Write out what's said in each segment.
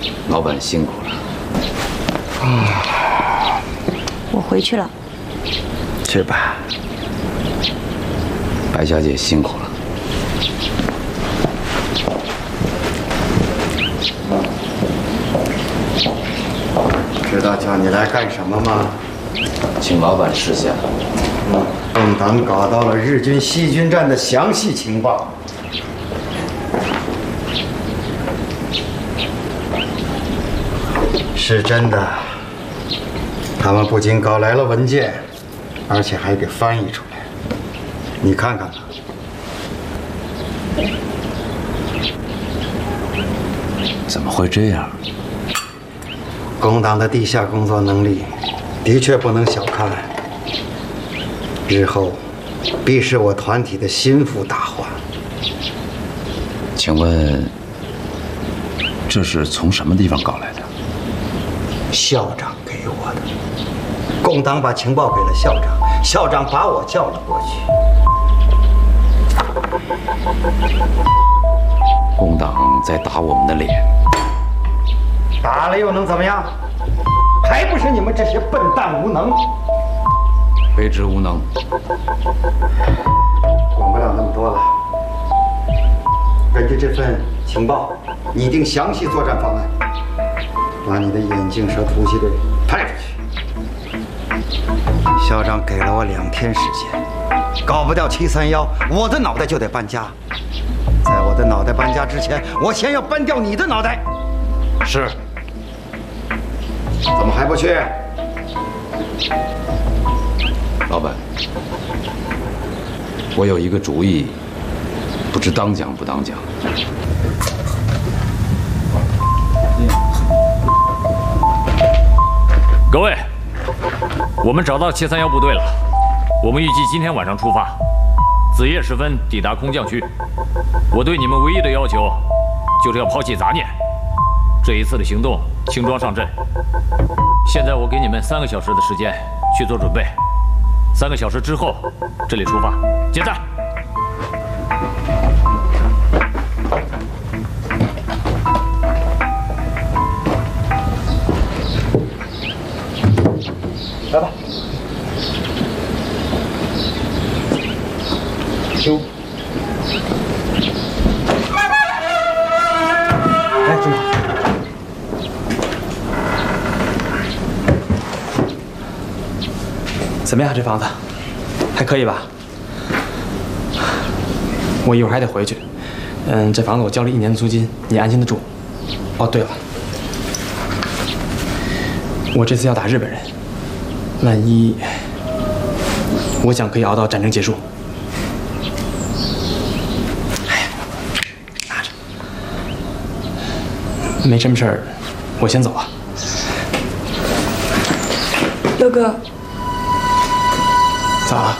老板辛苦了。 我回去了。 去吧。白小姐辛苦了。 知道叫你来干什么吗？ 请老板示下。 共党搞到了日军西军战的详细情报。是真的，他们不仅搞来了文件，而且还给翻译出来，你看看吧。 怎么会这样？ 工党的地下工作能力的确不能小看，日后必是我团体的心腹大患。 请问，这是从什么地方搞来的？ 校长给我的。共党把情报给了校长，校长把我叫了过去。 共党在打我们的脸， 打了又能怎么样？还不是你们这些笨蛋无能。 卑职无能。 管不了那么多了。根据这份情报，拟定详细作战方案，把你的眼镜蛇突击队派出去。校长给了我2天时间，搞不掉731，我的脑袋就得搬家。在我的脑袋搬家之前，我先要搬掉你的脑袋。 是。 怎么还不去？ 老板，我有一个主意，不知当讲不当讲。 各位，我们找到731部队了，我们预计今天晚上出发，子夜时分抵达空降区。我对你们唯一的要求，就是要抛弃杂念。这一次的行动轻装上阵。现在我给你们3个小时的时间去做准备，3个小时之后这里出发，解散。 来吧。修。来，军长。 怎么样，这房子还可以吧？我一会儿还得回去。这房子我交了1年的租金，你安心的住。哦，对了，我这次要打日本人，万一，我想可以熬到战争结束。哎呀，拿着，没什么事儿，我先走了。 六哥。 咋了？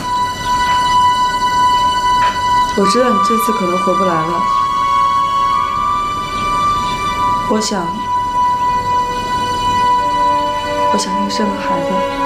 我知道你这次可能回不来了。我想你生了孩子。